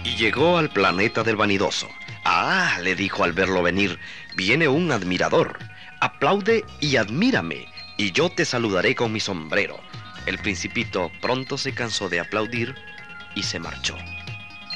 y llegó al planeta del vanidoso. Ah, le dijo al verlo venir, viene un admirador. Aplaude y admírame, y yo te saludaré con mi sombrero. El principito pronto se cansó de aplaudir y se marchó.